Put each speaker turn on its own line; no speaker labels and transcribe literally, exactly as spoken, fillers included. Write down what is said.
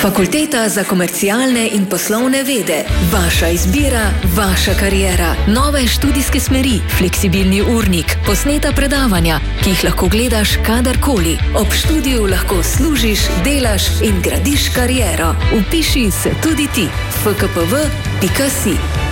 Fakulteta za komercialne in poslovne vede. Vaša izbira, vaša kariera. Nove študijske smeri, fleksibilni urnik, posneta predavanja, ki jih lahko gledaš kadarkoli. Ob študiju lahko služiš, delaš in gradiš kariero. Vpiši se tudi ti. f k p v pika si